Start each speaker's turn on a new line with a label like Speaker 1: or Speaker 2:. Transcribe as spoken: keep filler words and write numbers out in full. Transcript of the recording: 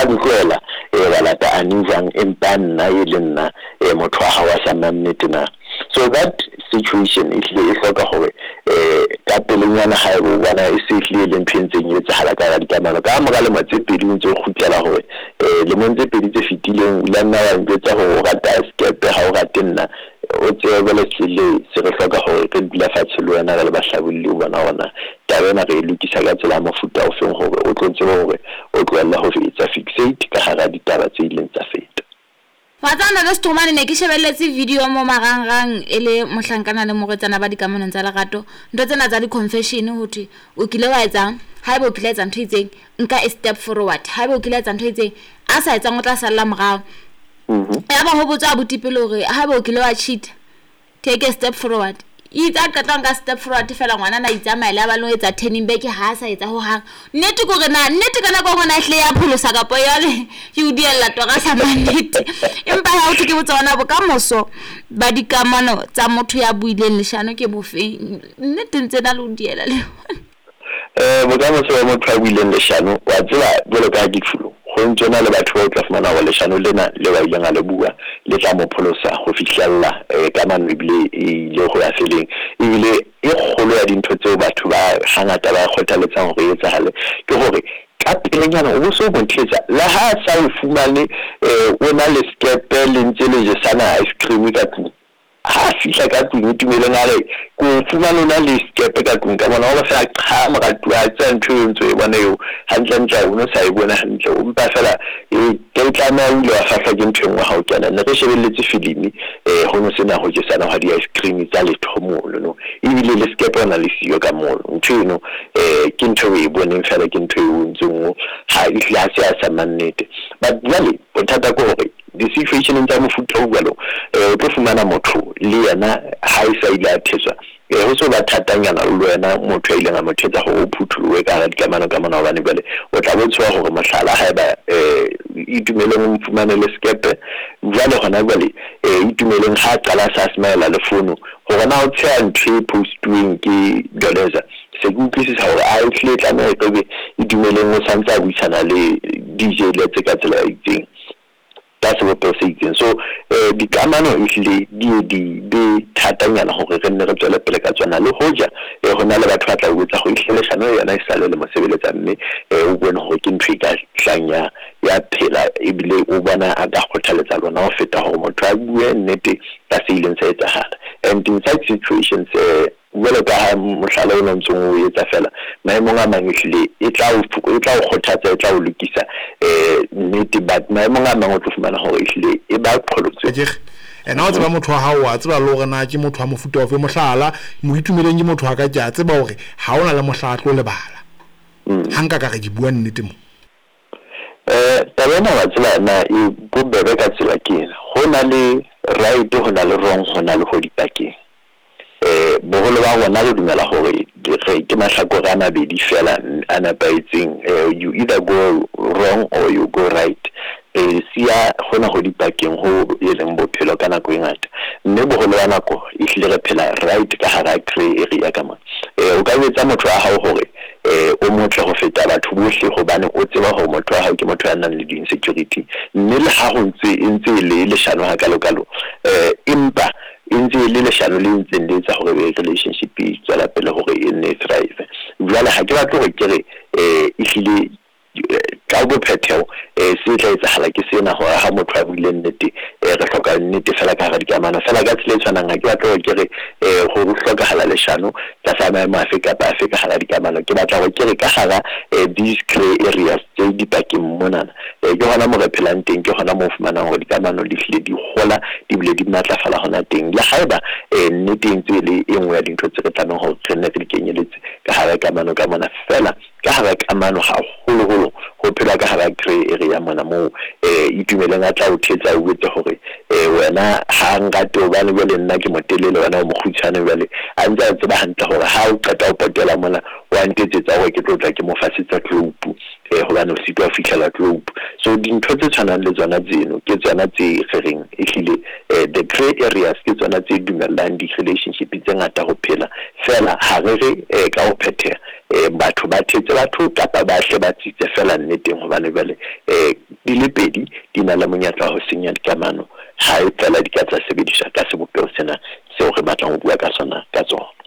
Speaker 1: butlwela e ba lata anijang empa nna e le nna e motho wa hawa sa nnete na. So that situation is le hloka hore eh ka pelenyana ha e bona e se hle le mphentseng e tsahala ka dikamano ka mora le matsepedi ntse o khutela hore eh le monze pedi tse fitileng la nna wa ntsetsa hore ga ta step ha o ga tenna o tsebe le tsile se re hloka hore ke dula fatshe le wena le bahlabolli o bona ona tabena re lokisa ka tsela mofuta o feng hore o tlontse hore o tloella ho fetsa fixate ka hara ditaba tse ileng tsa feta.
Speaker 2: Watsana le stomane ne ke shebelletse video mo marangrang ele mohlankana le moretsana ba dikamanong tsa lerato ntwe tsena tsa di confession hothi o kile wa etsa ha ebe o kile etsa ntho itseng nka a step forward ha ebe o kile etsa ntho itseng a sa etsa ngotla sala morao
Speaker 1: mhm
Speaker 2: ya ba ho botsa botipelo hore ha ebe o kile wa cheat take a step forward itsa ka tanga step forward fela ngwana na itsamaela ba lo etsa turning back ha sa etsa ho hang nnete gore na nnete kana go ngona hle ya pholosa ka poyale you diela to ga sa manete empa ha o tike botsa ona bokamoso ba dikamano tsa motho ya buileng leshano ke bofeng nnete ntse na lo diela le
Speaker 1: eh bokamoso ba motho ya buileng leshano wa tsela jalo ka dithulo go ntsona le batho ba tla fumana wa leshano lena le ba ileng a le bua le tla mo pholosa go fihlella ka manwebile ile go ya feleng ile e kgolo ya dintho tseo batho ba hangata ba kgothaletsang go etsa hale ke gore ka pelenyana o so bonthetsa la ha sa o fumane o na le skepe le ntse le je sana ice cream ka tu ha fihla ka tu o tumele ngale ko fumana na le skepe ka tu ka bona o sa qha mara tu a tsa ntho ntse e bona yo hantle ntla o no sa e bona hantle o mpa fela e ke tla na o le wa fahla ke ntho ngwa ha o kana ne re shebelletse filimi eh ho no sena ho je sana ha di ice cream tsa le thomolo no ebile le skepe na le siyo ka molo ntho no eh ke ntho e boneng fela ke ntho e ntse ha e hla se sa mannete but really bothata ko hore the situation in tsa mofuta o balo eh o tlo fumana motho le yena ha e sa ile a thetswa eh ho so ba thatanyana le wena motho ile nga mothetsa go phuthulowe ka dikamano ka mona bane bale o tla botswa gore mohlala ha ba eh itumeleng mfumane le skepe jalo hona bale eh itumeleng ha qala sa smile le fono gore na o tsaya ntwe postwing ke doleza se go utlwisisa gore a e tle tla me ebe itumeleng o santsa a buisana le D J le tse ka tsela itseng that's what they're saying. So eh dikamano ishle di di di thatanyana hore re nne re tswele pele ka tsona le hoja e hona le batho ba tla botsa go ihleleshano yona e sale le mosebeletsa mme e o bona ho ke ntwe ka hlanya ya phela e bile o bona a ka khothaletsa lona o feta ho motho a bue nnete ka se ileng sa etsahala and in such situations eh wele ka ha mohlala o ntse o etsa fela maemong a mangihle e tla o e tla o khothatsa e tla o lokisa eh nnete but maemong a mangwe o tlo fumana hore ihle e ba qholotse
Speaker 3: ena o tseba motho wa hao wa tseba le gore na ke motho wa mofuta o fe mohlala mo itumeleng ke motho wa ka tja tseba hore ha ona le mohlahlo le bala hanka ka re di bua nnete mo
Speaker 1: eh tabena wa tsela na e bobebe ka tsela ke hona le right hona le wrong hona le ho dipakeng eh bogolo ba bona le dumela hore re ke mahlakore a mabedi fela a napaetseng you either go wrong or you go right eh sia hona go dipakeng ho e leng bophelo ka nako e ngata mme bogolo ba nako e hle re phela right ka hara gray area ka mona eh o ka etsa motho wa hao hore eh o motle go feta batho bohle go bane o tseba hore motho wa hao ke motho ya nang le insecurity mme le ha ho ntse ntse le le shano ha kalo kalo eh impa intse le le shano le ntse le tsa gore be relationship e tsala pele gore e ne thrive jwale ha ke batla go kere eh ihlile ka bo phetheo eh se tla etsahala ke sena gore ha motho a buile nnete eh re hloka nnete fela ka ga dikamano fela ka tsile tshwanang ha ke batla go kere eh go hlokahala le shano tsa sa maemo a feka ba feka ga dikamano ke batla go kere ka ga eh these gray areas tse di pakeng mona eh ke hona mo re phelang teng ke hona mo fumana gore dikamano di hle di gola di bile di matlafala hona teng le haeba eh nnete ntse le engwe ya dintho tse re tlanang go tsena di kenyeletse ka ga kamano ka mona fela ka ga kamano ha holo holo go phela ka ga gray area mona mo eh itumeleng a tla o thetsa o botse gore eh wena ha ngate o bane le nna ke motelele wena o mogutshane bale a ntse a tseba hantle gore ha o qeta o patela mona wa ntetsetsa gore ke tlotla ke mo fasitsa clope eh ho bana o sitwa fitlhela clope so dintho tse tshwanang le tsona tseno ke tsona tse gereng e hlile eh the gray areas ke tsona tse dumelang di relationship tse ngata go phela fela ha re re eh ka o phethela eh batho ba thetse batho kapa ba hle ba tsitse fela nneteng go bane bale eh di le pedi di na le monyetla ho senya dikamano ha e fela di ka tsa sebediswa ka sebopeo sena seo re batlang ho bua ka sona ka tsona.